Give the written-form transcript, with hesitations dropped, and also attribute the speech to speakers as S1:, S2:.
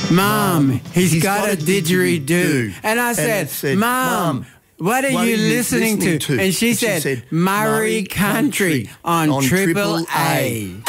S1: Mum, he's got a didgeridoo. And I said, Mum, what are you listening to? And she said, Murray Country on Triple A.